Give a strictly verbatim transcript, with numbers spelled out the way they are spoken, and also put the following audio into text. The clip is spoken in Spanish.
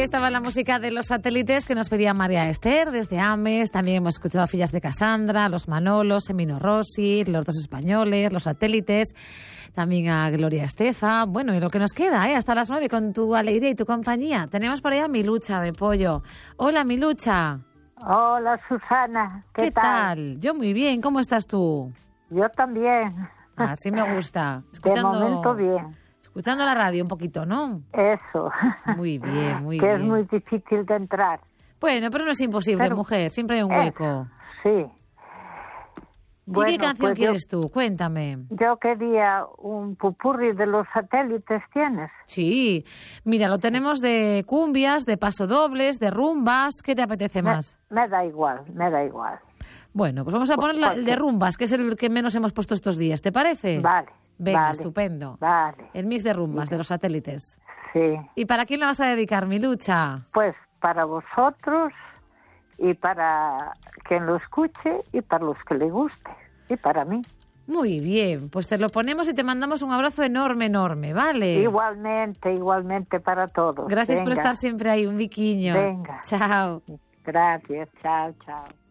estaba la música de los satélites que nos pedía María Esther desde Ames. También hemos escuchado a Fillas de Cassandra, Los Manolos, Emino Rossi, Los Dos Españoles, Los Satélites. También a Gloria Estefan. Bueno, y lo que nos queda, ¿eh? Hasta las nueve con tu alegría y tu compañía. Tenemos por ahí a Milucha de Pollo. Hola, Milucha. Hola, Susana. ¿Qué, ¿Qué tal? tal? Yo muy bien. ¿Cómo estás tú? Yo también. Así me gusta. Escuchando, de momento bien. Escuchando la radio un poquito, ¿no? Eso. Muy bien, muy que bien. Que es muy difícil de entrar. Bueno, pero no es imposible, pero, mujer. Siempre hay un hueco. Eh, sí. ¿Y bueno, qué canción pues quieres yo, tú? Cuéntame. Yo quería un pupurri de los satélites, ¿tienes? Sí. Mira, lo tenemos de cumbias, de pasodobles, de rumbas. ¿Qué te apetece me, más? Me da igual, me da igual. Bueno, pues vamos a poner la, el de rumbas, que es el que menos hemos puesto estos días. ¿Te parece? Vale. Venga, vale, estupendo. Vale. El mix de rumbas, sí. de los satélites. Sí. ¿Y para quién lo vas a dedicar, Milucha? Pues para vosotros y para quien lo escuche y para los que le guste. Y para mí. Muy bien, pues te lo ponemos y te mandamos un abrazo enorme, enorme, ¿vale? Igualmente, igualmente para todos. Gracias Venga. por estar siempre ahí, un biquiño. Venga. Chao. Gracias, chao, chao.